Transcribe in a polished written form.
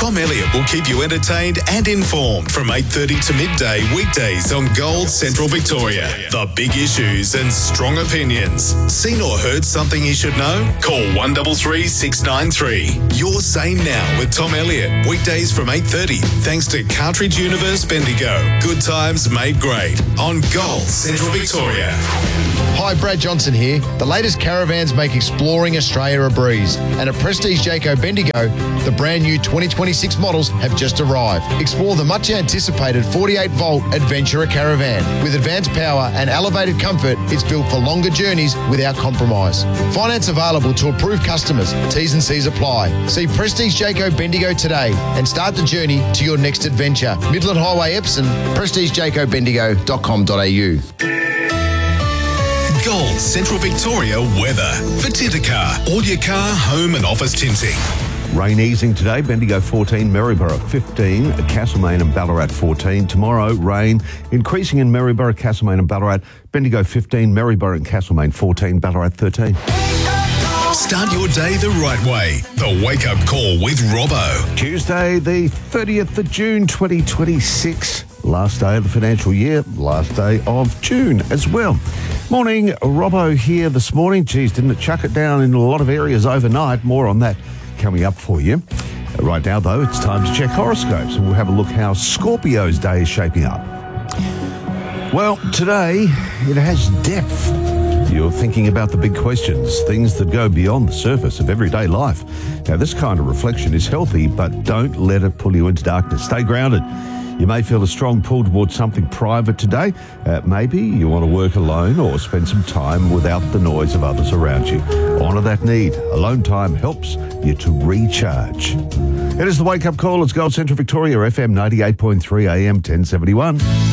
Tom Elliott will keep you entertained and informed from 8:30 to midday weekdays on Gold Central Victoria. The big issues and strong opinions. Seen or heard something you should know? Call 133 693. Your Say Now with Tom Elliott. Weekdays from 8:30. Thanks to Cartridge Universe Bendigo. Good times made great on Gold Central Victoria. Hi, Brad Johnson here. The latest caravans make exploring Australia a breeze. And at Prestige Jayco Bendigo, the brand new 2026 models have just arrived. Explore the much anticipated 48-volt Adventurer Caravan. With advanced power and elevated comfort, it's built for longer journeys without compromise. Finance available to approved customers. T's and C's apply. See Prestige Jayco Bendigo today and start the journey to your next adventure. Midland Highway, Epsom, prestigejaycobendigo.com.au. Gold Central Victoria weather. For Tintercar, all your car, home and office tinting. Rain easing today, Bendigo 14, Maryborough 15, Castlemaine and Ballarat 14. Tomorrow, rain increasing in Maryborough, Castlemaine and Ballarat. Bendigo 15, Maryborough and Castlemaine 14, Ballarat 13. Start your day the right way. The Wake Up Call with Robbo. Tuesday, the 30th of June 2026. Last day of the financial year, last day of June as well. Morning, Robbo here this morning. Geez, didn't it chuck it down in a lot of areas overnight? More on that coming up for you. Right now, though, it's time to check horoscopes and we'll have a look how Scorpio's day is shaping up. Well, today, it has depth. You're thinking about the big questions, things that go beyond the surface of everyday life. Now, this kind of reflection is healthy, but don't let it pull you into darkness. Stay grounded. You may feel a strong pull towards something private today. Maybe you want to work alone or spend some time without the noise of others around you. Honour that need. Alone time helps you to recharge. It is the Wake Up Call. It's Gold Central Victoria, FM 98.3 AM 1071.